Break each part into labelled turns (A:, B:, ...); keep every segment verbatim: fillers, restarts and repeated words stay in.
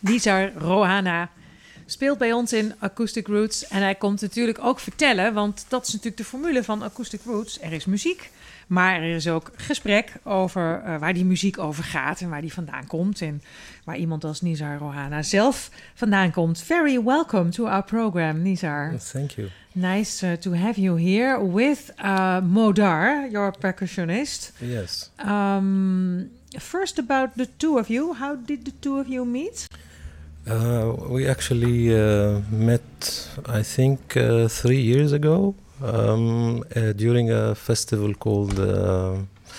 A: Nizar Rohana speelt bij ons in Acoustic Roots. En hij komt natuurlijk ook vertellen, want dat is natuurlijk de formule van Acoustic Roots. Er is muziek, maar er is ook gesprek over uh, waar die muziek over gaat en waar die vandaan komt. En waar iemand als Nizar Rohana zelf vandaan komt. Very welcome to our program, Nizar.
B: Thank you.
A: Nice uh, to have you here with uh, Modar, your percussionist.
B: Yes.
A: Um, first about the two of you. How did the two of you meet?
B: Uh, we actually uh, met, I think, uh, three years ago um, uh, during a festival called uh,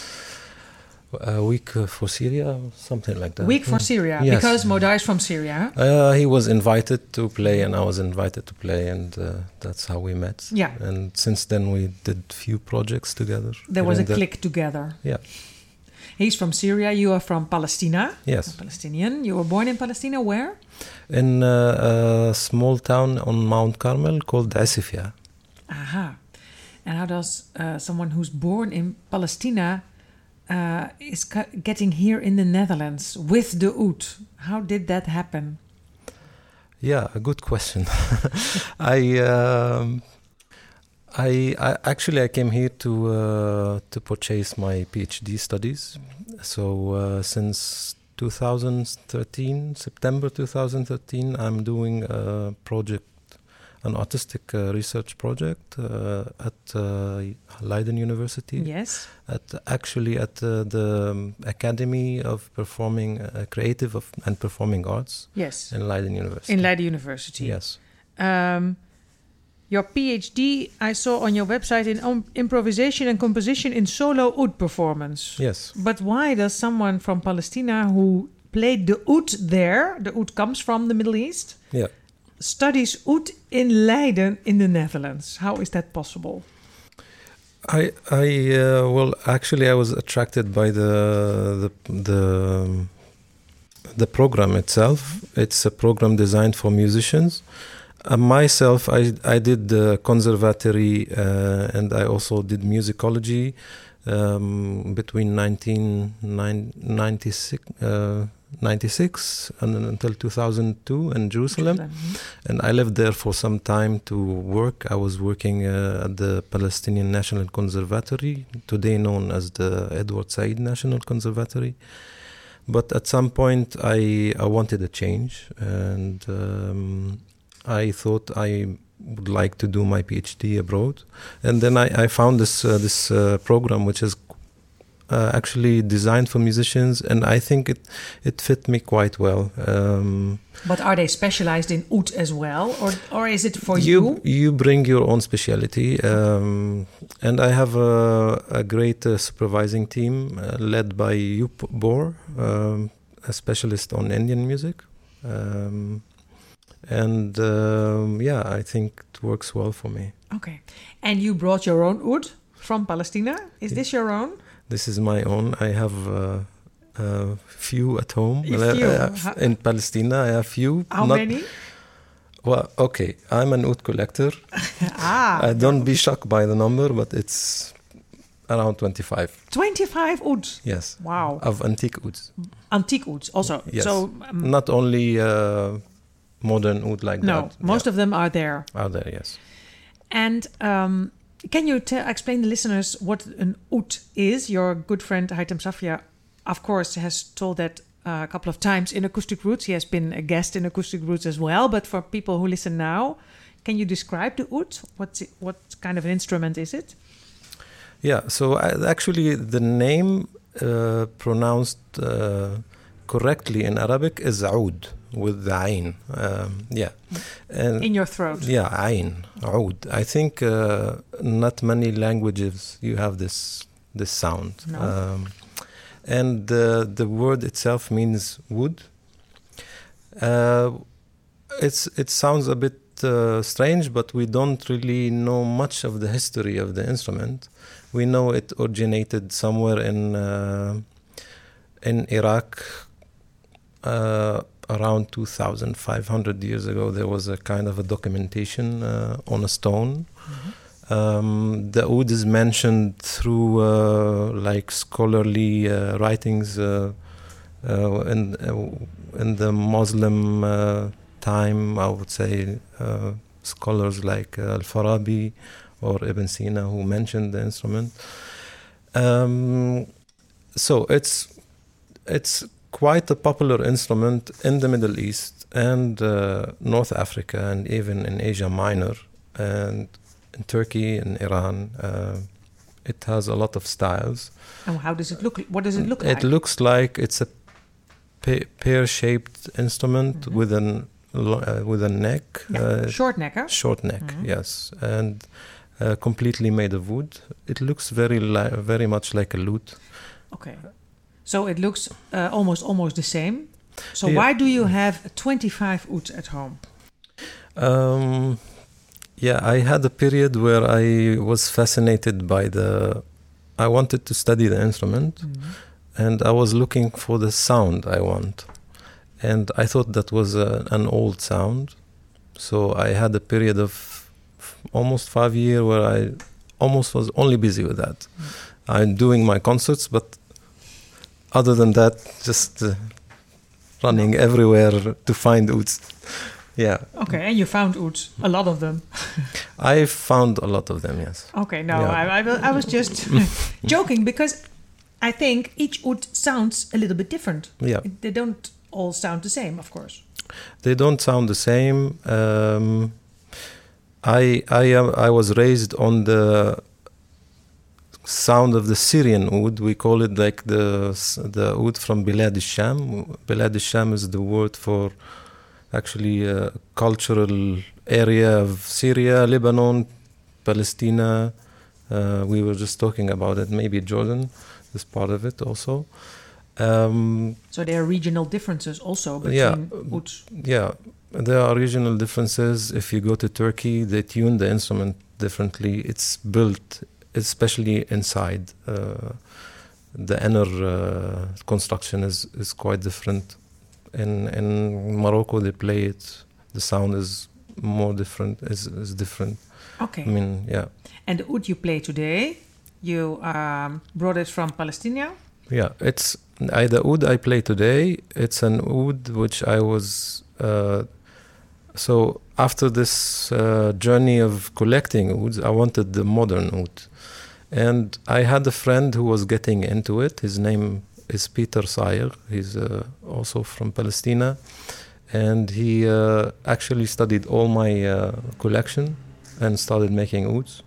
B: A Week for Syria, something like that.
A: Week for Syria,
B: yes.
A: Because Modar is from Syria.
B: Uh, he was invited to play and I was invited to play, and uh, that's how we met.
A: Yeah.
B: And since then we did few projects together.
A: There was a
B: the,
A: click together.
B: Yeah.
A: He's from Syria, you are from Palestine.
B: Yes.
A: A Palestinian. You were born in Palestine, where?
B: In uh, a small town on Mount Carmel called Asifia.
A: Aha. And how does uh, someone who's born in Palestine uh, is ca- getting here in the Netherlands with the oud? How did that happen?
B: Yeah, a good question. I, um, I, I actually I came here to uh, to purchase my PhD studies. So uh, since two thousand thirteen, September two thousand thirteen, I'm doing a project, an autistic uh, research project uh, at uh, Leiden University.
A: Yes.
B: At actually at uh, the um, Academy of Performing uh, Creative of, and Performing Arts.
A: Yes.
B: In Leiden University.
A: In Leiden University.
B: Yes.
A: Um, your PhD I saw on your website in um, improvisation and composition in solo oud performance.
B: Yes.
A: But why does someone from Palestine who played the oud there, the oud comes from the Middle East,
B: Yeah.
A: studies oud in Leiden in the Netherlands? How is that possible?
B: I I uh, well actually I was attracted by the the the, um, the program itself. It's a program designed for musicians. Uh, myself, I I did the conservatory uh, and I also did musicology um, between nineteen ninety-six, uh, ninety-six and until two thousand two in Jerusalem.
A: Mm-hmm.
B: And I lived there for some time to work. I was working uh, at the Palestinian National Conservatory, today known as the Edward Said National Conservatory. But at some point I, I wanted a change, and um, I thought I would like to do my PhD abroad. And then I, I found this uh, this uh, program which is uh, actually designed for musicians, and I think it, it fit me quite well. Um,
A: But are they specialized in oud as well, or or is it for
B: you?
A: you?
B: You bring your own speciality, um, and I have a, a great uh, supervising team uh, led by Yup Bor, um, a specialist on Indian music. Um, And um, yeah, I think it works well for me.
A: Okay. And you brought your own oud from Palestine. Is this your own?
B: This is my own. I have uh, a few at home.
A: A few.
B: Uh, in Palestine, I have few.
A: How
B: Not,
A: many?
B: Well, okay. I'm an oud collector.
A: ah.
B: Uh, don't be shocked by the number, but it's around twenty-five.
A: twenty-five ouds?
B: Yes.
A: Wow.
B: Of antique ouds.
A: Antique ouds also.
B: Yes.
A: So, um,
B: Not only uh, modern oud like
A: no,
B: that.
A: most
B: yeah.
A: of them are there.
B: Are there, yes.
A: And um, can you te- explain the listeners what an oud is? Your good friend Haitem Safia, of course, has told that uh, a couple of times in Acoustic Roots. He has been a guest in Acoustic Roots as well. But for people who listen now, can you describe the oud? What's it, what kind of an instrument is it?
B: Yeah, so uh, actually the name uh, pronounced uh, correctly in Arabic is oud with the ayn. Um, yeah. And
A: in your throat.
B: Yeah, ayn, oud. I think uh, not many languages you have this this sound.
A: No.
B: Um, and uh, the word itself means wood. Uh, it's it sounds a bit uh, strange, but we don't really know much of the history of the instrument. We know it originated somewhere in uh, in Iraq uh, around two thousand five hundred years ago. There was a kind of a documentation uh, on a stone. Mm-hmm. Um, the oud is mentioned through uh, like scholarly uh, writings uh, Uh, in, uh, in the Muslim uh, time, I would say uh, scholars like uh, Al-Farabi or Ibn Sina who mentioned the instrument. Um, so it's it's quite a popular instrument in the Middle East and uh, North Africa and even in Asia Minor and in Turkey and Iran. Uh, it has a lot of styles.
A: And how does it look? What does it look
B: it
A: like?
B: It looks like it's a pa- pear-shaped instrument mm-hmm. with an uh, with a neck.
A: Yeah. Uh, short neck, huh?
B: Short neck, mm-hmm. yes, and uh, completely made of wood. It looks very li- very much like a lute.
A: Okay, so it looks uh, almost almost the same. So
B: yeah.
A: why do you have twenty-five ouds at home?
B: Um, yeah, I had a period where I was fascinated by the. I wanted to study the instrument, mm-hmm. and I was looking for the sound I want. And I thought that was a, an old sound. So I had a period of f- almost five years where I almost was only busy with that. Mm-hmm. I'm doing my concerts, but other than that, just uh, running everywhere to find ouds. Yeah.
A: Okay, and you found ouds, a lot of them.
B: I found a lot of them, yes.
A: Okay, no,
B: yeah.
A: I, I, will, I was just joking because I think each oud sounds a little bit different.
B: Yeah.
A: They don't all sound the same, of course.
B: They don't sound the same. Um, I I am I was raised on the sound of the Syrian oud. We call it like the the oud from Bilad al-Sham. Bilad al-Sham is the word for actually a cultural area of Syria, Lebanon, Palestine. Uh, we were just talking about it. Maybe Jordan is part of it also. Um,
A: so there are regional differences also between
B: yeah,
A: ouds.
B: Yeah, there are regional differences. If you go to Turkey, they tune the instrument differently. It's built, especially inside. Uh, the inner uh, construction is, is quite different. In in Morocco, they play it. The sound is more different. Is is different.
A: Okay.
B: I mean, yeah.
A: And the oud you play today, you um, brought it from Palestine.
B: Yeah, it's I, the oud I play today. It's an oud which I was. Uh, so after this uh, journey of collecting ouds, I wanted the modern oud, and I had a friend who was getting into it. His name is Peter Sayer. He's uh, also from Palestine, and he uh, actually studied all my uh, collection and started making ouds.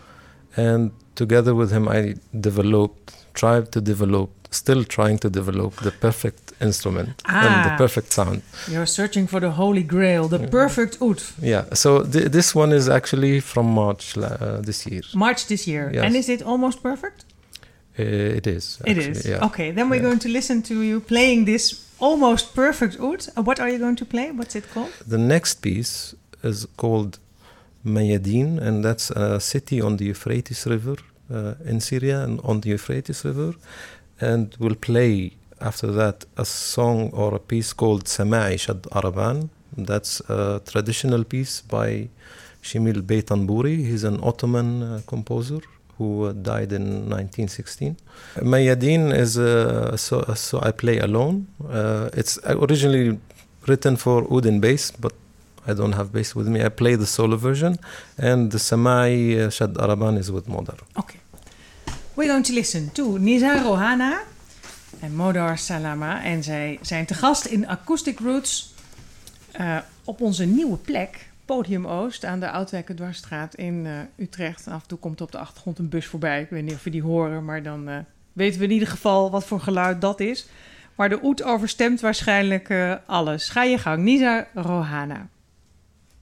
B: And together with him, I developed, tried to develop, still trying to develop the perfect instrument
A: ah,
B: and the perfect sound.
A: You're searching for the holy grail, the perfect oud.
B: Yeah, so th- this one is actually from March uh, this year.
A: March this year.
B: Yes.
A: And is it almost perfect?
B: Uh, it is. Actually,
A: it is.
B: Yeah.
A: Okay, then we're
B: yeah.
A: going to listen to you playing this almost perfect oud. Uh, what are you going to play? What's it called?
B: The next piece is called Mayadin, and that's a city on the Euphrates River uh, in Syria and on the Euphrates River. And we'll play after that a song or a piece called Sama'i Shad Araban. That's a traditional piece by Shemil Beytanburi. He's an Ottoman uh, composer who uh, died in nineteen sixteen. Mayadin is uh, so, so I play alone. Uh, it's originally written for oud and bass, but I don't have bass with me. I play the solo version, and the Sama'i Shad Araban is with Modar.
A: Okay. We're going to listen to Nizar Rohana en Modar Salama. En zij zijn te gast in Acoustic Roots uh, op onze nieuwe plek, Podium Oost, aan de Oudwijkerdwarsstraat in uh, Utrecht. Af en toe komt op de achtergrond een bus voorbij. Ik weet niet of we die horen, maar dan uh, weten we in ieder geval wat voor geluid dat is. Maar de oud overstemt waarschijnlijk uh, alles. Ga je gang, Nizar Rohana.